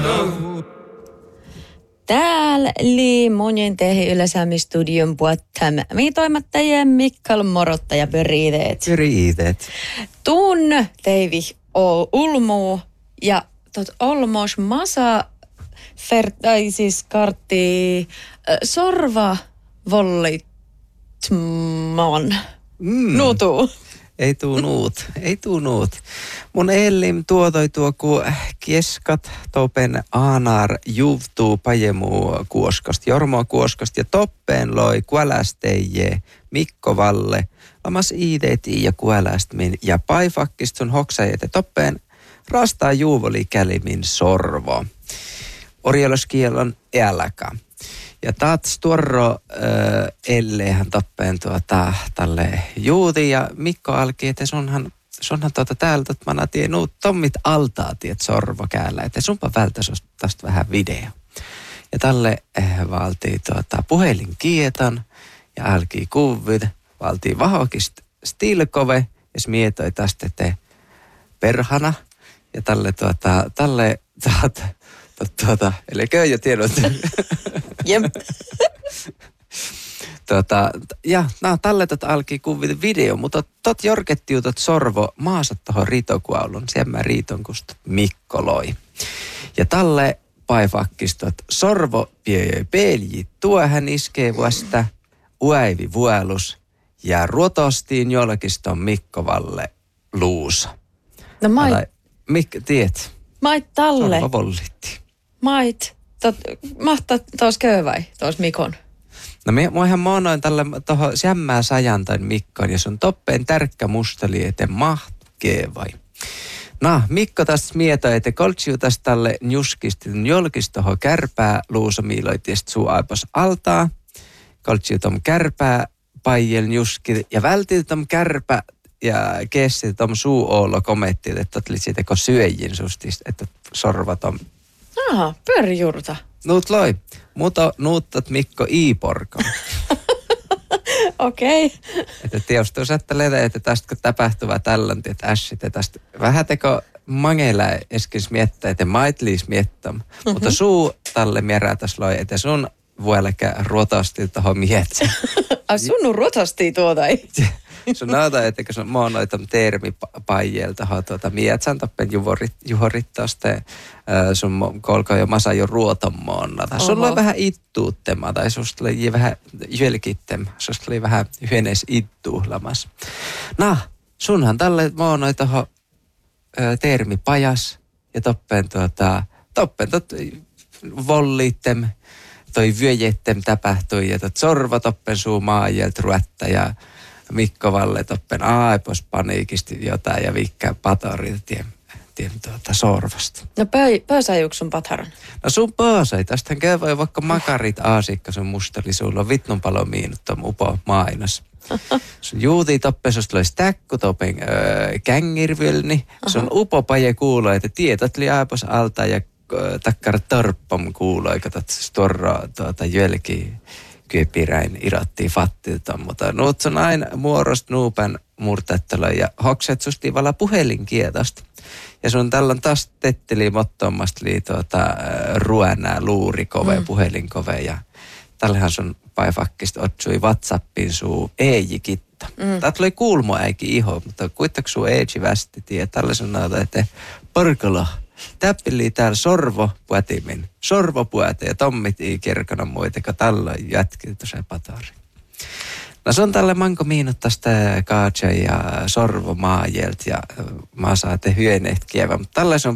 Täällä monien tehi Yle-Sami-studion puoltam. Mi toimittajien Mikkal Morottaja Pyriiteet. Tuun teivi ulmu ja olmos masa siis kartti sorva vollitman. Nutu. Ei tuu nuut. Mun elim tuotoi ku kieskat topen aanar juvtuu pajemuu kuoskast, Jormo kuoskast ja toppen loi kuälästeje Mikko Valle. Lamas iideeti ja kuälästmin ja paifakkist sun hoksajete toppen rastaa juuvoli kälimin sorvo. Orjaloskielon äläkä. Ja taats tuorro ellehän toppeen tälle juuti ja Mikko alki, että sunhan täällä mana nuut tommit altaa tiet sorvo käällä, että sunpa välttäs tästä vähän video. Ja tälle valtii puhelin kieton ja alki kuvit, valtii vahokist stilkove ja smietoi tästä te perhana ja eli köy jo tiedot. Jep. Tälle alki kuvita video, mutta tot jorkettiutot sorvo maasat tohon riitokuaulun. Sen mä riiton kustot Mikko loi. Ja tälle paifakkistot sorvo pelji tuohän iskee vasta uäivi vuelus ja ruotostiin jolkiston Mikko Valle luusa. No tiet. Mait talle. Sorvo vollitti. Mait. Mahtaa taas köyväi, taas Mikon. No mä ihan monoin tälle tohon sämmää sajantain Mikkon ja sun toppeen tärkkä musteli eteen mahtkee vai. No, Mikko tästä mietoi, että koltsiu tästä tälle njuskistin jolkistoho kärpää luusamiiloitiest suu aipos altaa. Koltsiu tom kärpää paijel njuski ja vältii tom kärpä ja kesti tom suu-oolo kometti, että tuli siitä kun syöjin sustista, että sorva tom. Aha, pyörijurta. Nuut loi. Mutta nuuttat Mikko Iiporko. Okei. Että teostuu sättä että tästä kun tapahtuva tällanti, että ässit, että tästä vähän teko mangeilla eskis miettää, että maitliis miettam. Mutta suu tälle mierätäs loi, että sun vuolekä ruotasti tohon mietsä. Sun ruotasti tuota ei. Sun näytä, että kun mä oon noita termipajelta mietsän toppen juhorittoste sun kolko jo masa jo ruotomoonna. Sulla on vähän ittuuttema tai susta oli vähän jölkittem. Susta oli vähän yhdenes ittuuhlamas. Sunhan tälle mä oon noita termipajas ja toppen vollittem toi vyöjettem tapahtui ja sorva toppen suu maajelt ruetta ja Mikko Valle toppen aipos paniikisti jotain ja vikkää patorit tien sorvasta. No pöösäjuuks sun pataran? No sun pöösäi. Tästähän käy vaikka makarit aasikka sun musteli. Sulla on vitnun palo miinut tuon upo mainos. Sun juutii toppen susta lois täkku toppen kängirvylni. Sun upo paje kuuloi, että tietot li aipos alta ja takkar torppam kuuloi. Katot storro jölki. Kyöpiräin irottiin fattilta, mutta nuut on aina muorost nuupan murtettelo ja hokset susti vala puhelinkietosta. Ja sun tällän taas tetteli mottomasta ruenää luurikove, puhelinkove ja tällähän sun paifakkista otsui WhatsAppin suu eejikitta. Tää tuli kuulmo äiki iho, mutta kuitenkin suu eeji västiti ja tällä sun näytä, että porkala. Täppili täällä sorvopuetimin. Sorvopuete ja tommit ei kerkana muita, kun tällä jätki tosiaan patari. No se on tälle manko miinut tästä kaatse ja sorvomaajelt ja mä saatte hyöneet kievä, mutta tällä se on